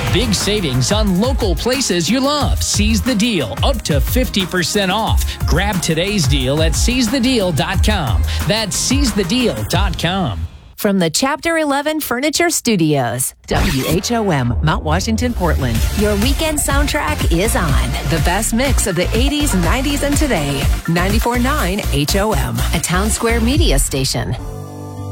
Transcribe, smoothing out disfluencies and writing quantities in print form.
Big savings on local places you love. Seize the deal, up to 50% off. Grab today's deal at seizethedeal.com. That's seizethedeal.com. From the Chapter 11 Furniture Studios, WHOM, Mount Washington, Portland. Your weekend soundtrack is on. The best mix of the 80s, 90s, and today. 94.9 HOM, a Town Square media station.